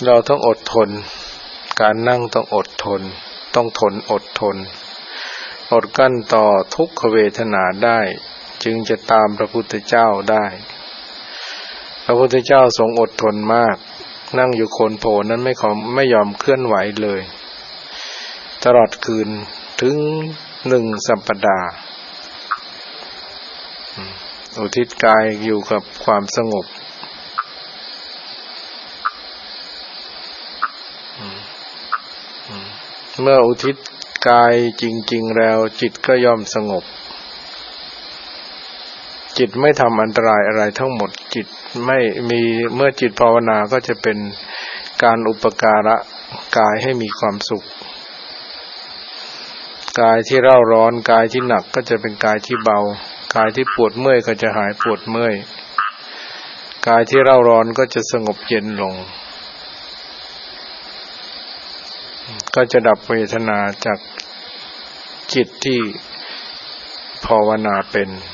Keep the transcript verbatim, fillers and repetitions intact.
เราต้องอดทนการนั่งต้องอดทนต้องทนอดทนอดกั้นต่อทุกขเวทนาได้จึงจะตามพระพุทธเจ้าได้พระพุทธเจ้าทรงอดทนมากนั่งอยู่โคนโพนั้นไม่ขอไม่ยอมเคลื่อนไหวเลยตลอดคืนถึงหนึ่งสัปดาห์อุทิศกายอยู่กับความสงบเมื่ออุทิศกายจริงๆแล้วจิตก็ย่อมสงบจิตไม่ทำอันตรายอะไรทั้งหมดจิตไม่มีเมื่อจิตภาวนาก็จะเป็นการอุปการะกายให้มีความสุขกายที่เร่าร้อนกายที่หนักก็จะเป็นกายที่เบากายที่ปวดเมื่อยก็จะหายปวดเมื่อยกายที่เร่าร้อนก็จะสงบเย็นลงก็จะดับเวทนาจากจิตที่ภาวนาเป็น